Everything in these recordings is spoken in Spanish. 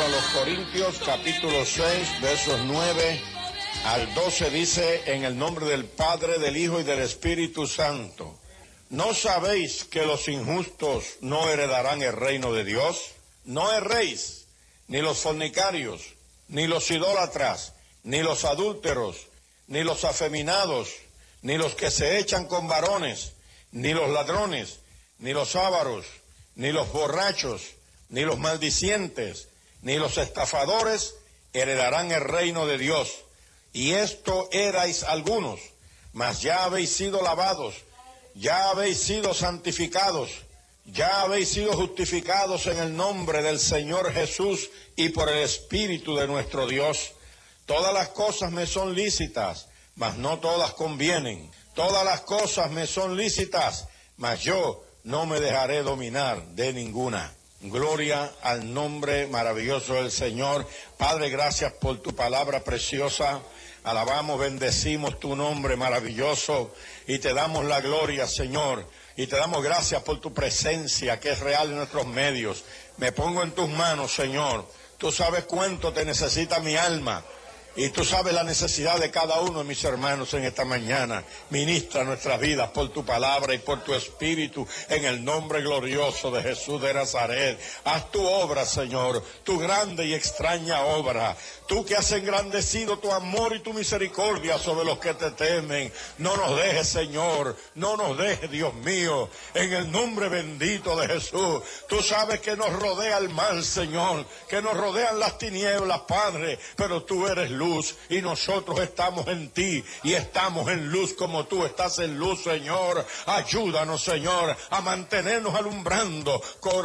a los Corintios, capítulo 6, versos 9 al 12, dice: en el nombre del Padre, del Hijo y del Espíritu Santo. ¿No sabéis que los injustos no heredarán el reino de Dios? No erréis, ni los fornicarios, ni los idólatras, ni los adúlteros, ni los afeminados, ni los que se echan con varones, ni los ladrones, ni los ávaros, ni los borrachos, ni los maldicientes, ni los estafadores heredarán el reino de Dios. Y esto erais algunos, mas ya habéis sido lavados, ya habéis sido santificados, ya habéis sido justificados en el nombre del Señor Jesús y por el Espíritu de nuestro Dios. Todas las cosas me son lícitas, mas no todas convienen. Todas las cosas me son lícitas, mas yo no me dejaré dominar de ninguna. Gloria al nombre maravilloso del Señor. Padre, gracias por tu palabra preciosa. Alabamos, bendecimos tu nombre maravilloso y te damos la gloria, Señor. Y te damos gracias por tu presencia que es real en nuestros medios. Me pongo en tus manos, Señor. Tú sabes cuánto te necesita mi alma. Y tú sabes la necesidad de cada uno de mis hermanos en esta mañana. Ministra nuestras vidas por tu palabra y por tu espíritu en el nombre glorioso de Jesús de Nazaret. Haz tu obra, Señor, tu grande y extraña obra. Tú que has engrandecido tu amor y tu misericordia sobre los que te temen. No nos dejes, Señor, no nos dejes, Dios mío, en el nombre bendito de Jesús. Tú sabes que nos rodea el mal, Señor, que nos rodean las tinieblas, Padre, pero tú eres luz. Y nosotros estamos en ti y estamos en luz como tú estás en luz, Señor. Ayúdanos, Señor, a mantenernos alumbrando.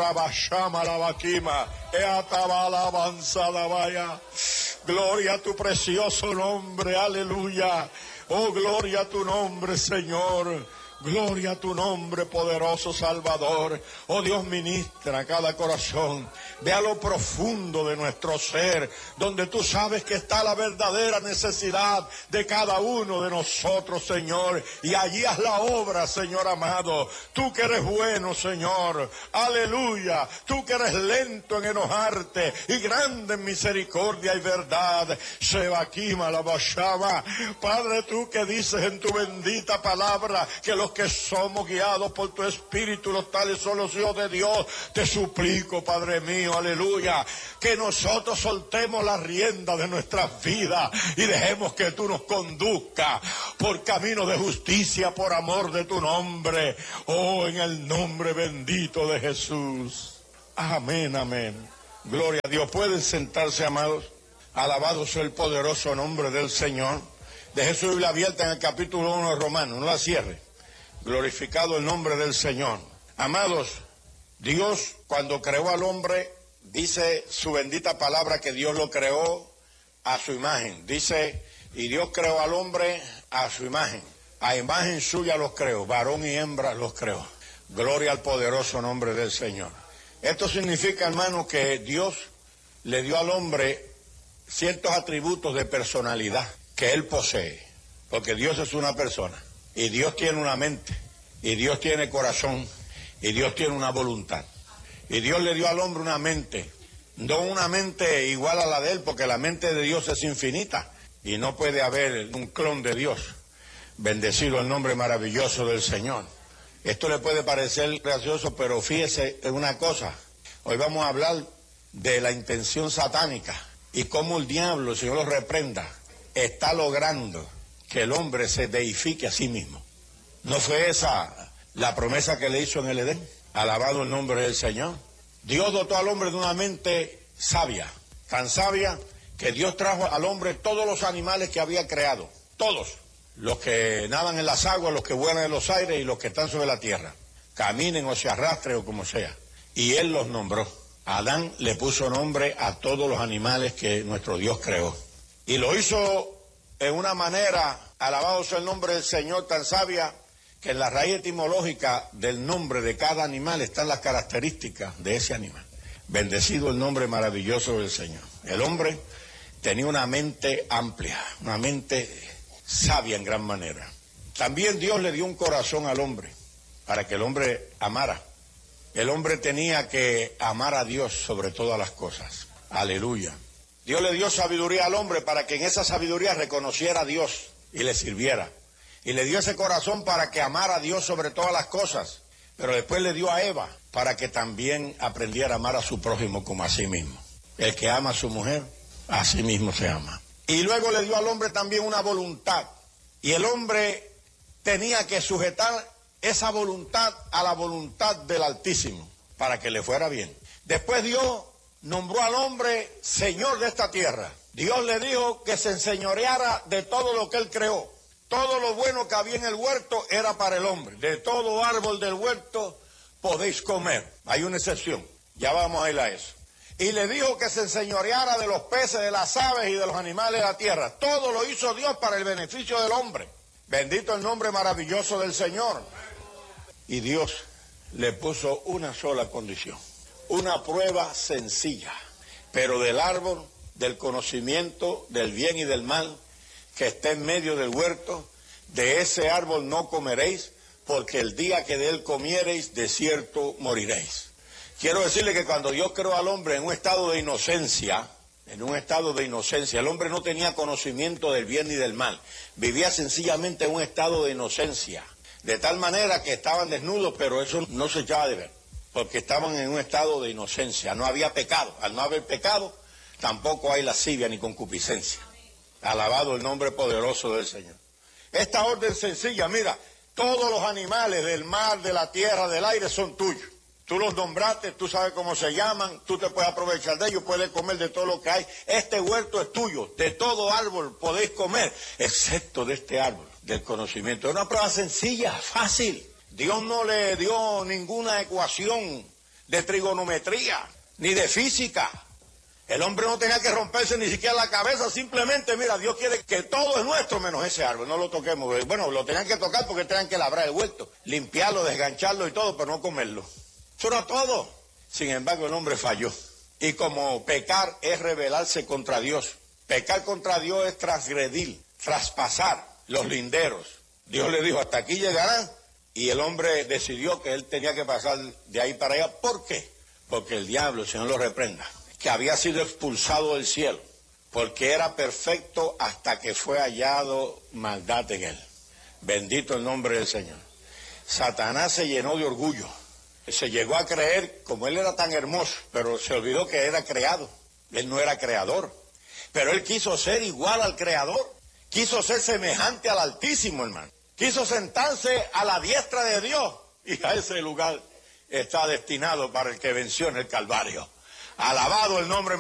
Gloria a tu precioso nombre, aleluya. Oh, gloria a tu nombre, Señor. Gloria a tu nombre, poderoso Salvador. Oh Dios, ministra a cada corazón. Ve a lo profundo de nuestro ser, donde tú sabes que está la verdadera necesidad de cada uno de nosotros, Señor. Y allí haz la obra, Señor amado. Tú que eres bueno, Señor. Aleluya. Tú que eres lento en enojarte y grande en misericordia y verdad. Shebaquima la bashama. Padre, tú que dices en tu bendita palabra que los que somos guiados por tu Espíritu, los tales son los hijos de Dios. Te suplico, Padre mío, aleluya, que nosotros soltemos la rienda de nuestras vidas y dejemos que tú nos conduzcas por camino de justicia, por amor de tu nombre. Oh, en el nombre bendito de Jesús. Amén, amén. Gloria a Dios. Pueden sentarse, amados. Alabado sea el poderoso nombre del Señor. Deje su Biblia abierta en el capítulo 1 de Romanos, no la cierre. Glorificado el nombre del Señor. Amados, Dios cuando creó al hombre, dice su bendita palabra que Dios lo creó a su imagen. Dice, y Dios creó al hombre a su imagen. A imagen suya los creó, varón y hembra los creó. Gloria al poderoso nombre del Señor. Esto significa, hermano, que Dios le dio al hombre ciertos atributos de personalidad que él posee. Porque Dios es una persona. Y Dios tiene una mente, y Dios tiene corazón, y Dios tiene una voluntad. Y Dios le dio al hombre una mente, no una mente igual a la de él, porque la mente de Dios es infinita, y no puede haber un clon de Dios. Bendecido el nombre maravilloso del Señor. Esto le puede parecer gracioso, pero fíjese en una cosa. Hoy vamos a hablar de la intención satánica, y cómo el diablo, el Señor lo reprenda, está logrando que el hombre se deifique a sí mismo. ¿No fue esa la promesa que le hizo en el Edén? Alabado el nombre del Señor. Dios dotó al hombre de una mente sabia, tan sabia que Dios trajo al hombre todos los animales que había creado, todos, los que nadan en las aguas, los que vuelan en los aires y los que están sobre la tierra, caminen o se arrastren o como sea, y Él los nombró. Adán le puso nombre a todos los animales que nuestro Dios creó, y lo hizo en una manera, alabado sea el nombre del Señor, tan sabia, que en la raíz etimológica del nombre de cada animal están las características de ese animal. Bendecido el nombre maravilloso del Señor. El hombre tenía una mente amplia, una mente sabia en gran manera. También Dios le dio un corazón al hombre, para que el hombre amara. El hombre tenía que amar a Dios sobre todas las cosas. Aleluya. Dios le dio sabiduría al hombre para que en esa sabiduría reconociera a Dios y le sirviera. Y le dio ese corazón para que amara a Dios sobre todas las cosas. Pero después le dio a Eva para que también aprendiera a amar a su prójimo como a sí mismo. El que ama a su mujer, a sí mismo se ama. Y luego le dio al hombre también una voluntad. Y el hombre tenía que sujetar esa voluntad a la voluntad del Altísimo para que le fuera bien. Después Dios nombró al hombre señor de esta tierra. Dios le dijo que se enseñoreara de todo lo que él creó. Todo lo bueno que había en el huerto era para el hombre. De todo árbol del huerto podéis comer. Hay una excepción. Ya vamos a ir a eso. Y le dijo que se enseñoreara de los peces, de las aves y de los animales de la tierra. Todo lo hizo Dios para el beneficio del hombre. Bendito el nombre maravilloso del Señor. Y Dios le puso una sola condición. Una prueba sencilla. Pero del árbol, del conocimiento, del bien y del mal, que está en medio del huerto, de ese árbol no comeréis, porque el día que de él comiereis, de cierto moriréis. Quiero decirle que cuando Dios creó al hombre en un estado de inocencia, el hombre no tenía conocimiento del bien ni del mal, vivía sencillamente en un estado de inocencia, de tal manera que estaban desnudos, pero eso no se echaba de ver, porque estaban en un estado de inocencia, no había pecado. Al no haber pecado, tampoco hay lascivia ni concupiscencia. Alabado el nombre poderoso del Señor. Esta orden sencilla, mira, todos los animales del mar, de la tierra, del aire son tuyos. Tú los nombraste, tú sabes cómo se llaman, tú te puedes aprovechar de ellos, puedes comer de todo lo que hay. Este huerto es tuyo, de todo árbol podéis comer, excepto de este árbol del conocimiento. Es una prueba sencilla, fácil. Dios no le dio ninguna ecuación de trigonometría, ni de física. El hombre no tenía que romperse ni siquiera la cabeza, simplemente, mira, Dios quiere que todo es nuestro menos ese árbol, no lo toquemos. Bueno, lo tenían que tocar porque tenían que labrar el huerto, limpiarlo, desgancharlo y todo, pero no comerlo. Eso era todo. Sin embargo, el hombre falló. Y como pecar es rebelarse contra Dios, pecar contra Dios es transgredir, traspasar los linderos. Dios le dijo, hasta aquí llegarán, y el hombre decidió que él tenía que pasar de ahí para allá. ¿Por qué? Porque el diablo, el Señor lo reprenda, que había sido expulsado del cielo, porque era perfecto hasta que fue hallado maldad en él. Bendito el nombre del Señor. Satanás se llenó de orgullo, se llegó a creer, como él era tan hermoso, pero se olvidó que era creado, él no era creador, pero él quiso ser igual al creador, quiso ser semejante al Altísimo, hermano, quiso sentarse a la diestra de Dios, y a ese lugar está destinado para el que venció en el Calvario. Alabado el nombre